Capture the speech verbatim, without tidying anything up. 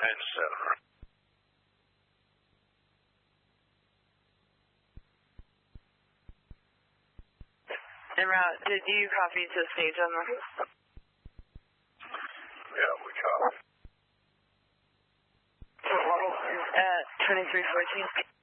et cetera. En route, did you copy to stage on the... Yeah, we copy. Uh, twenty-three fourteen.